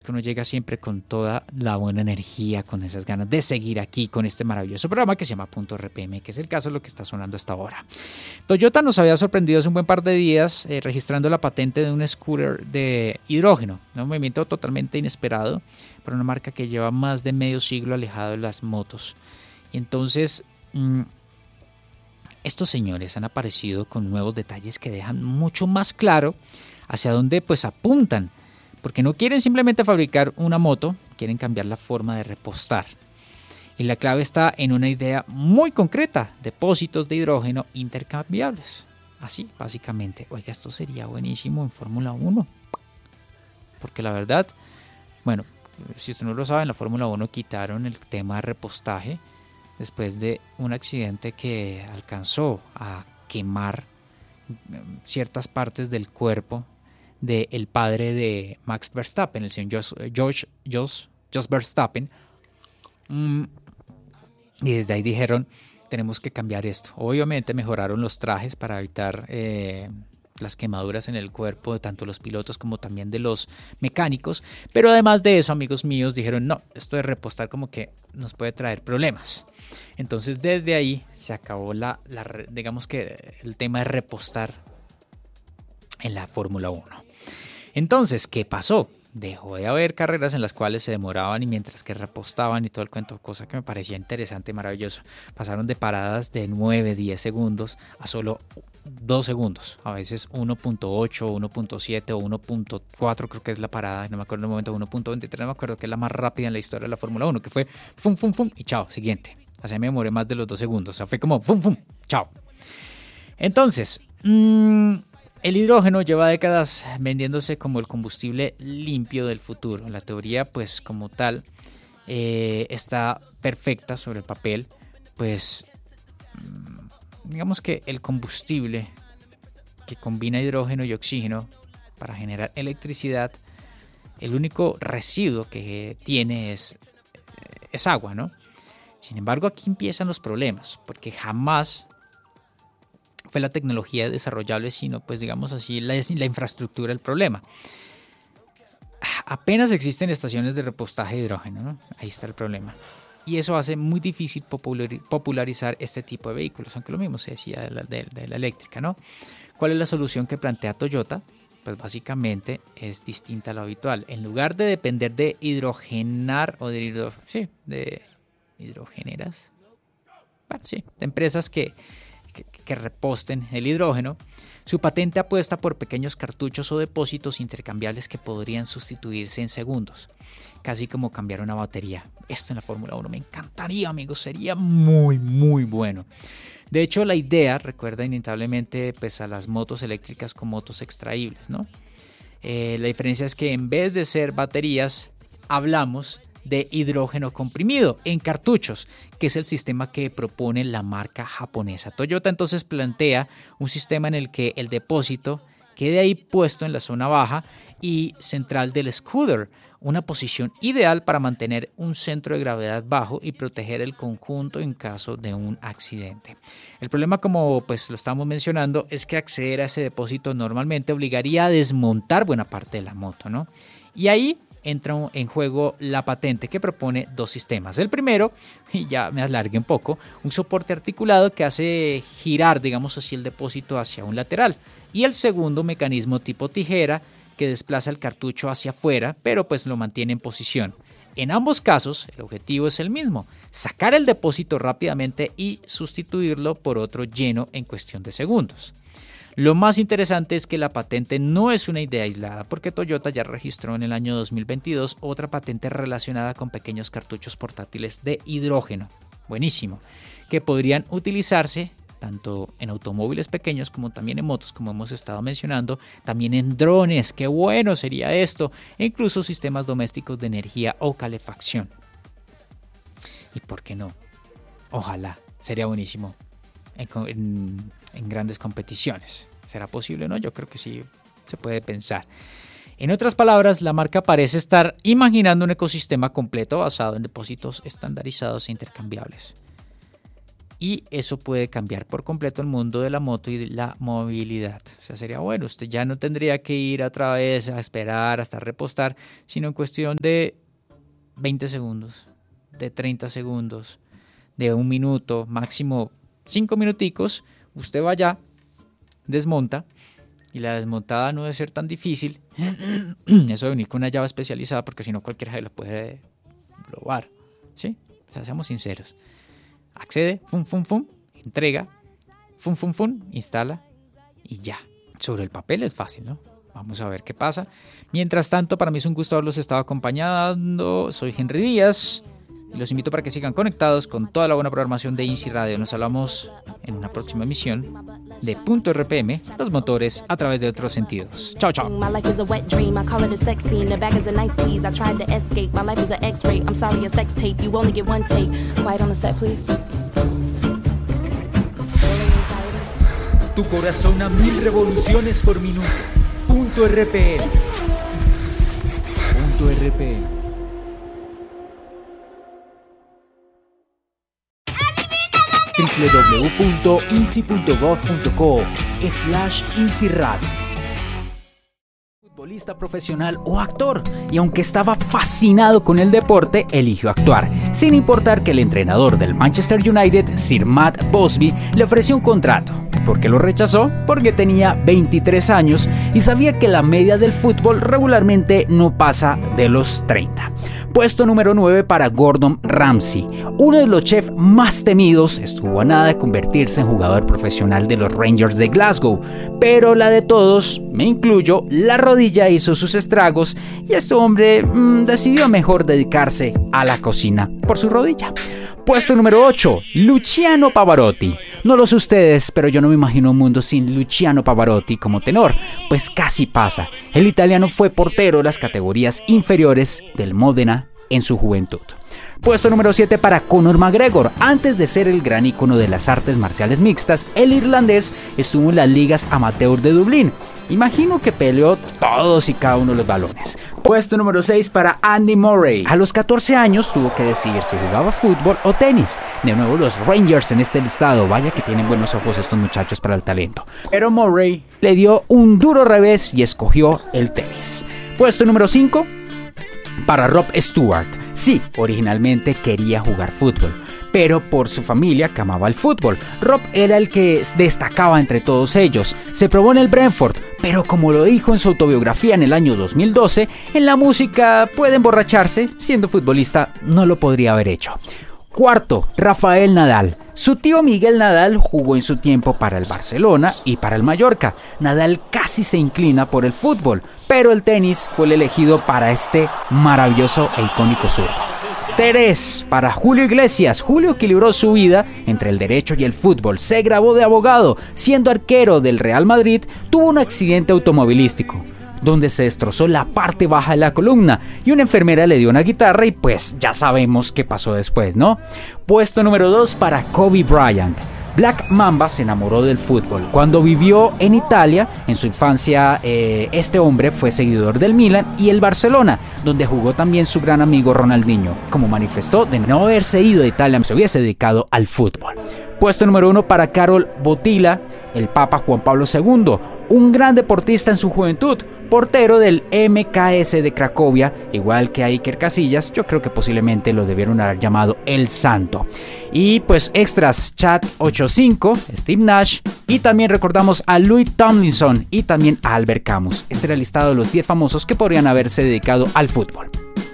que uno llega siempre con toda la buena energía, con esas ganas de seguir aquí con este maravilloso programa que se llama Punto RPM, que es el caso de lo que está sonando hasta ahora. Toyota nos había sorprendido hace un buen par de días registrando la patente de un scooter de hidrógeno, un movimiento totalmente inesperado para una marca que lleva más de medio siglo alejado de las motos. Y entonces estos señores han aparecido con nuevos detalles que dejan mucho más claro hacia dónde pues apuntan, porque no quieren simplemente fabricar una moto, quieren cambiar la forma de repostar. Y la clave está en una idea muy concreta: depósitos de hidrógeno intercambiables. Así, básicamente. Oiga, esto sería buenísimo en Fórmula 1. Porque la verdad, bueno, si usted no lo sabe, en la Fórmula 1 quitaron el tema de repostaje después de un accidente que alcanzó a quemar ciertas partes del cuerpo del padre de Max Verstappen, el señor Jos Verstappen. Y desde ahí dijeron, tenemos que cambiar esto. Obviamente mejoraron los trajes para evitar las quemaduras en el cuerpo de tanto los pilotos como también de los mecánicos. Pero además de eso, amigos míos, dijeron, no, esto de repostar como que nos puede traer problemas. Entonces desde ahí se acabó digamos que el tema de repostar en la Fórmula 1. Entonces, ¿qué pasó? Dejó de haber carreras en las cuales se demoraban y mientras que repostaban y todo el cuento, cosa que me parecía interesante y maravilloso. Pasaron de paradas de 9, 10 segundos a solo 2 segundos, a veces 1.8, 1.7 o 1.4 creo que es la parada, no me acuerdo en el momento, 1.23, no me acuerdo, que es la más rápida en la historia de la Fórmula 1, que fue fum, fum, fum y chao, siguiente. O sea, me demoré más de los 2 segundos, o sea, fue como fum, fum, chao. Entonces, el hidrógeno lleva décadas vendiéndose como el combustible limpio del futuro. La teoría, pues como tal, está perfecta sobre el papel. Pues digamos que el combustible que combina hidrógeno y oxígeno para generar electricidad, el único residuo que tiene es agua, ¿no? Sin embargo, aquí empiezan los problemas, porque jamás fue la tecnología desarrollable, sino pues digamos así la infraestructura el problema. Apenas existen estaciones de repostaje de hidrógeno, ¿no? Ahí está el problema. Y eso hace muy difícil popularizar este tipo de vehículos, aunque lo mismo se decía de la eléctrica, ¿no? ¿Cuál es la solución que plantea Toyota? Pues básicamente es distinta a lo habitual. En lugar de depender de hidrogenar o de hidrogeneras, bueno, sí, de empresas que reposten el hidrógeno, su patente apuesta por pequeños cartuchos o depósitos intercambiables que podrían sustituirse en segundos, casi como cambiar una batería. Esto en la Fórmula 1 me encantaría, amigos, sería muy, muy bueno. De hecho, la idea recuerda inevitablemente pues, a las motos eléctricas con motos extraíbles, ¿no? La diferencia es que en vez de ser baterías, hablamos de hidrógeno comprimido en cartuchos, que es el sistema que propone la marca japonesa. Toyota entonces plantea un sistema en el que el depósito quede ahí puesto en la zona baja y central del scooter, una posición ideal para mantener un centro de gravedad bajo y proteger el conjunto en caso de un accidente. El problema, como pues lo estamos mencionando, es que acceder a ese depósito normalmente obligaría a desmontar buena parte de la moto, ¿no? Y ahí entra en juego la patente que propone dos sistemas. El primero, y ya me alargué un poco, un soporte articulado que hace girar, digamos así, el depósito hacia un lateral. Y el segundo, mecanismo tipo tijera que desplaza el cartucho hacia afuera, pero pues lo mantiene en posición. En ambos casos, el objetivo es el mismo: sacar el depósito rápidamente y sustituirlo por otro lleno en cuestión de segundos. Lo más interesante es que la patente no es una idea aislada, porque Toyota ya registró en el año 2022 otra patente relacionada con pequeños cartuchos portátiles de hidrógeno, buenísimo, que podrían utilizarse tanto en automóviles pequeños como también en motos, como hemos estado mencionando, también en drones, qué bueno sería esto, e incluso sistemas domésticos de energía o calefacción. ¿Y por qué no? Ojalá, sería buenísimo en grandes competiciones. ¿Será posible o no? Yo creo que sí se puede pensar. En otras palabras, la marca parece estar imaginando un ecosistema completo basado en depósitos estandarizados e intercambiables. y eso puede cambiar por completo el mundo de la moto y de la movilidad. O sea, sería bueno, usted ya no tendría que ir otra vez a esperar hasta repostar, sino en cuestión de 20 segundos, de 30 segundos, de 1 minuto, máximo 5 minuticos, usted va allá, desmonta, y la desmontada no debe ser tan difícil. Eso de venir con una llave especializada, porque si no cualquiera se la puede robar, ¿sí? O sea, seamos sinceros. Accede, entrega, instala y ya. Sobre el papel es fácil, ¿no? Vamos a ver qué pasa. Mientras tanto, para mí es un gusto haberlos estado acompañando. Soy Henry Díaz y los invito para que sigan conectados con toda la buena programación de INSI Radio. Nos hablamos en una próxima emisión de Punto RPM, los motores a través de otros sentidos. Chao, chao. My life is a wet dream. I call it a sex scene. The bag is a nice tease. I tried to escape. My life is an X-ray. I'm sorry, a sex tape. You only get one take. Quiet on the set, please. Tu corazón a 1000 revoluciones por minuto. Punto RPM. Punto RPM. www.insi.gov.co/INSIRadio. Futbolista profesional o actor, y aunque estaba fascinado con el deporte, eligió actuar, sin importar que el entrenador del Manchester United, Sir Matt Busby, le ofreció un contrato. ¿Por qué lo rechazó? Porque tenía 23 años y sabía que la media del fútbol regularmente no pasa de los 30. Puesto número 9 para Gordon Ramsay, uno de los chefs más temidos. Estuvo a nada de convertirse en jugador profesional de los Rangers de Glasgow, pero la de todos, me incluyo, la rodilla hizo sus estragos y este hombre decidió mejor dedicarse a la cocina por su rodilla. Puesto número 8, Luciano Pavarotti. No lo sé ustedes, pero yo no me imagino un mundo sin Luciano Pavarotti como tenor, pues casi pasa. El italiano fue portero de las categorías inferiores del Módena en su juventud. Puesto número 7 para Conor McGregor. Antes de ser el gran ícono de las artes marciales mixtas, el irlandés estuvo en las ligas amateur de Dublín. Imagino que peleó todos y cada uno de los balones. Puesto número 6 para Andy Murray. A los 14 años tuvo que decidir si jugaba fútbol o tenis. De nuevo los Rangers en este listado. Vaya que tienen buenos ojos estos muchachos para el talento. Pero Murray le dio un duro revés y escogió el tenis. Puesto número 5 para Rob Stewart. Sí, originalmente quería jugar fútbol, pero por su familia que amaba el fútbol. Rob era el que destacaba entre todos ellos. Se probó en el Brentford, pero como lo dijo en su autobiografía en el año 2012, en la música puede emborracharse, siendo futbolista no lo podría haber hecho. Cuarto, Rafael Nadal. Su tío Miguel Nadal jugó en su tiempo para el Barcelona y para el Mallorca. Nadal casi se inclina por el fútbol, pero el tenis fue el elegido para este maravilloso e icónico zurdo. 3 para Julio Iglesias. Julio equilibró su vida entre el derecho y el fútbol. Se graduó de abogado. Siendo arquero del Real Madrid, tuvo un accidente automovilístico donde se destrozó la parte baja de la columna y una enfermera le dio una guitarra y pues ya sabemos qué pasó después, ¿no? Puesto número 2 para Kobe Bryant. Black Mamba se enamoró del fútbol. Cuando vivió en Italia, en su infancia, este hombre fue seguidor del Milan y el Barcelona, donde jugó también su gran amigo Ronaldinho. Como manifestó, de no haberse ido de Italia, se hubiese dedicado al fútbol. Puesto número 1 para Karol Wojtyła, el Papa Juan Pablo II, un gran deportista en su juventud, portero del MKS de Cracovia, igual que a Iker Casillas. Yo creo que posiblemente lo debieron haber llamado El Santo. Y pues extras, Chad 85, Steve Nash, y también recordamos a Louis Tomlinson y también a Albert Camus. Este era el listado de los 10 famosos que podrían haberse dedicado al fútbol.